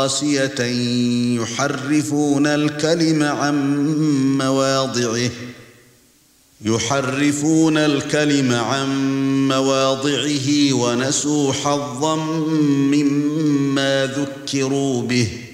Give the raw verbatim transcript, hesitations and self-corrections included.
قاسية يحرفون الكلم عن مواضعه يحرفون الكلم عن مواضعه ونسوا حظا مما ذكروا به